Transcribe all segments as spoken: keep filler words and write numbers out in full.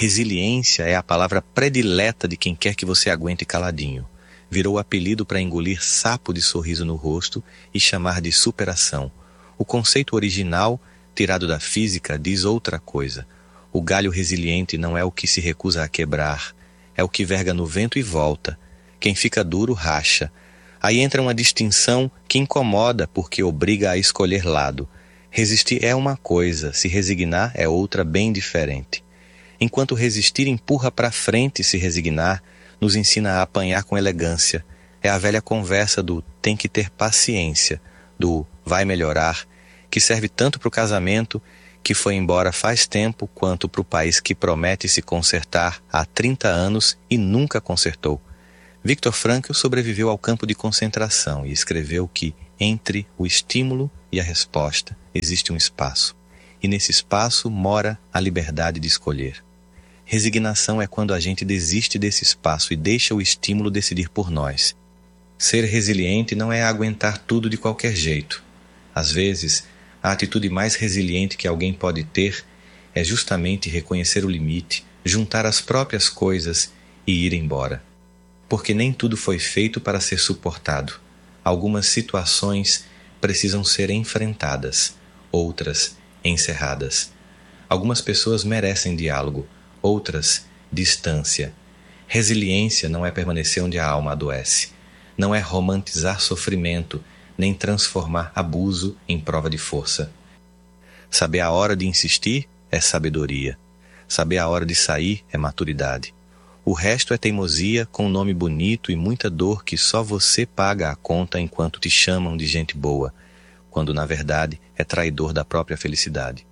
Resiliência é a palavra predileta de quem quer que você aguente caladinho. Virou apelido para engolir sapo de sorriso no rosto e chamar de superação. O conceito original, tirado da física, diz outra coisa. O galho resiliente não é o que se recusa a quebrar, é o que verga no vento e volta. Quem fica duro, racha. Aí entra uma distinção que incomoda porque obriga a escolher lado. Resistir é uma coisa, se resignar é outra bem diferente. Enquanto resistir empurra para frente, se resignar nos ensina a apanhar com elegância. É a velha conversa do tem que ter paciência, do vai melhorar, que serve tanto para o casamento que foi embora faz tempo quanto para o país que promete se consertar há trinta anos e nunca consertou. Viktor Frankl sobreviveu ao campo de concentração e escreveu que entre o estímulo e a resposta existe um espaço, e nesse espaço mora a liberdade de escolher. Resignação é quando a gente desiste desse espaço e deixa o estímulo decidir por nós. Ser resiliente não é aguentar tudo de qualquer jeito. Às vezes, a atitude mais resiliente que alguém pode ter é justamente reconhecer o limite, juntar as próprias coisas e ir embora. Porque nem tudo foi feito para ser suportado. Algumas situações precisam ser enfrentadas, outras encerradas. Algumas pessoas merecem diálogo, outras distância. Resiliência não é permanecer onde a alma adoece. Não é romantizar sofrimento, nem transformar abuso em prova de força. Saber a hora de insistir é sabedoria. Saber a hora de sair é maturidade. O resto é teimosia com um nome bonito e muita dor que só você paga a conta enquanto te chamam de gente boa, quando na verdade é traidor da própria felicidade.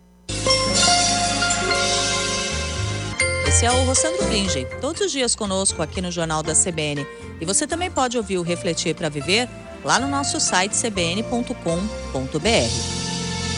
Esse é o Rossandro Bringe, todos os dias conosco aqui no Jornal da C B N. E você também pode ouvir o Refletir para Viver lá no nosso site c b n ponto com ponto b r.